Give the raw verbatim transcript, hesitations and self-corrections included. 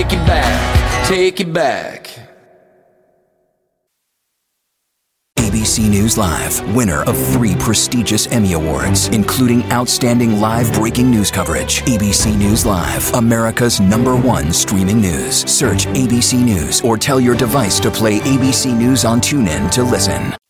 take it back, take it back. A B C News Live, winner of three prestigious Emmy Awards, including Outstanding Live Breaking News Coverage. A B C News Live, America's number one streaming news. Search A B C News or tell your device to play A B C News on TuneIn to listen.